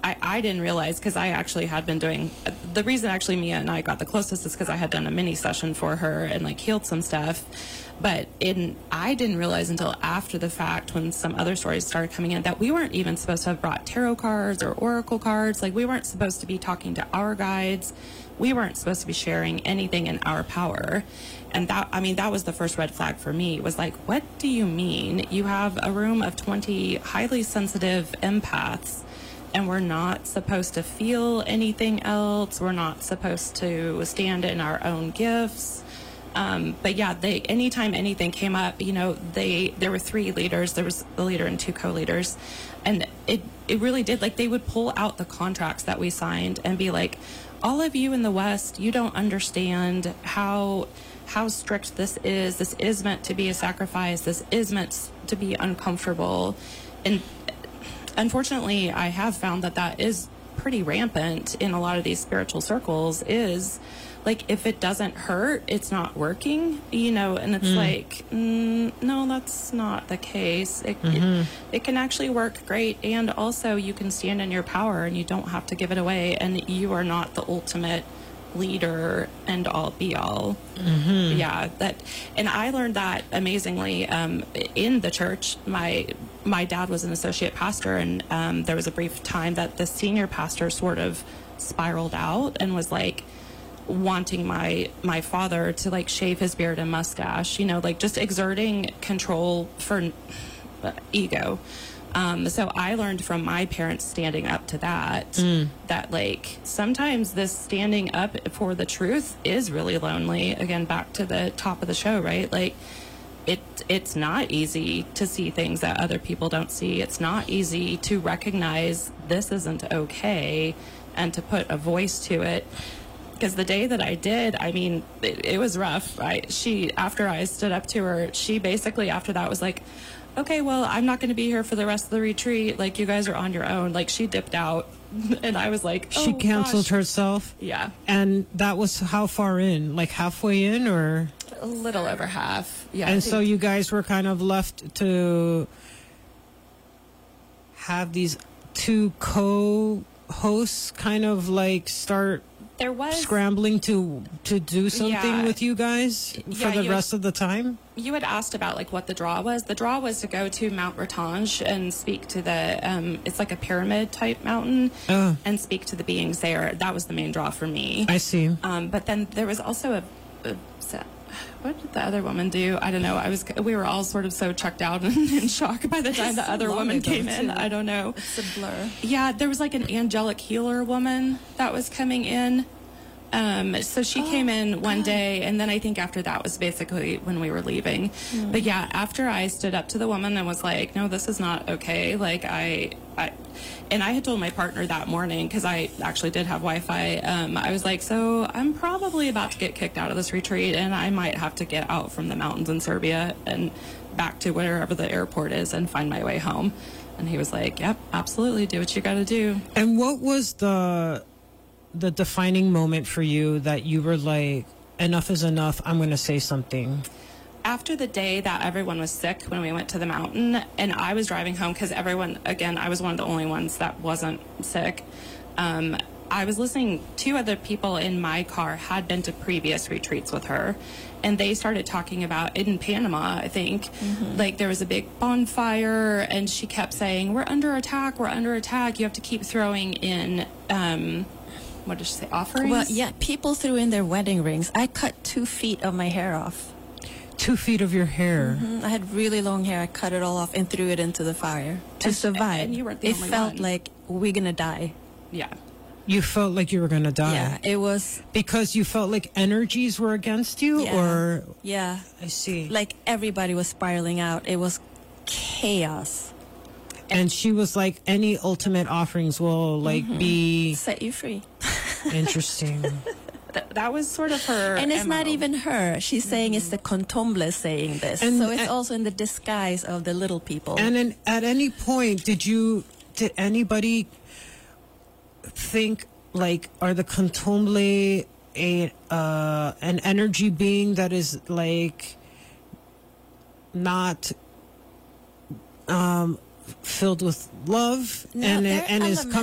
I didn't realize, because I actually had been doing, the reason actually Mia and I got the closest is because I had done a mini session for her and like healed some stuff. But I didn't realize until after the fact, when some other stories started coming in, that we weren't even supposed to have brought tarot cards or oracle cards. Like, we weren't supposed to be talking to our guides. We weren't supposed to be sharing anything in our power. And that was the first red flag for me. It was like, what do you mean? You have a room of 20 highly sensitive empaths, and we're not supposed to feel anything else. We're not supposed to stand in our own gifts. But yeah, anytime anything came up, there were 3 leaders. There was the leader and 2 co-leaders. And it really did, like, they would pull out the contracts that we signed and be like, all of you in the West, you don't understand how strict this is. This is meant to be a sacrifice. This is meant to be uncomfortable. And unfortunately, I have found that is pretty rampant in a lot of these spiritual circles, is like, if it doesn't hurt, it's not working, and it's like, no, that's not the case. It can actually work great. And also, you can stand in your power and you don't have to give it away. And you are not the ultimate leader and all be all. Yeah, and I learned that amazingly in the church. My dad was an associate pastor, and there was a brief time that the senior pastor sort of spiraled out and was like wanting my father to like shave his beard and mustache, like just exerting control for ego. So I learned from my parents standing up to that, that like sometimes this standing up for the truth is really lonely. Again, back to the top of the show, right? Like it's not easy to see things that other people don't see. It's not easy to recognize this isn't okay and to put a voice to it. Because the day that I did, it was rough. After I stood up to her, she basically after that was like, okay, well, I'm not going to be here for the rest of the retreat. Like, you guys are on your own. Like, she dipped out. And I was like, oh, she canceled herself? Yeah. And that was how far in? Like halfway in, or? A little over half. Yeah. And so you guys were kind of left to have these 2 co-hosts kind of like start scrambling to do something with you guys for the rest of the time? You had asked about like what the draw was. The draw was to go to Mount Ratange and speak to the, it's like a pyramid type mountain, and speak to the beings there. That was the main draw for me. I see. But then there was also what did the other woman do? I don't know. We were all sort of so checked out and in shock by the time the other woman came in. I don't know. It's a blur. Yeah, there was like an angelic healer woman that was coming in. So she came in one day, and then I think after that was basically when we were leaving. But yeah, after I stood up to the woman and was like, no, this is not okay. Like and I had told my partner that morning, because I actually did have Wi-Fi. I was like, so I'm probably about to get kicked out of this retreat, and I might have to get out from the mountains in Serbia and back to wherever the airport is and find my way home. And he was like, yep, absolutely, do what you got to do. And what was the defining moment for you that you were like, enough is enough, I'm going to say something? After the day that everyone was sick when we went to the mountain, and I was driving home because everyone, again, I was one of the only ones that wasn't sick. I was listening. 2 other people in my car had been to previous retreats with her, and they started talking about it in Panama, I think. Like, there was a big bonfire, and she kept saying, we're under attack, we're under attack. You have to keep throwing in, what did she say, offerings? Well, yeah, people threw in their wedding rings. I cut 2 feet of my hair off. 2 feet of your hair? I had really long hair. I cut it all off and threw it into the fire to survive. And you weren't the it only felt one. like we're going to die. Yeah. You felt like you were going to die? Yeah, it was. Because you felt like energies were against you? Yeah. Or? Yeah. I see. Like everybody was spiraling out. It was chaos. And she was like, any ultimate offerings will like be... Set you free. Interesting. That was sort of her. And it's MO. not even her. She's saying it's the contomble saying this. And- so it's also in the disguise of the little people. And at any point, did anybody think, like, are the contomble an energy being that is like not filled with love, No, and they're is elemental.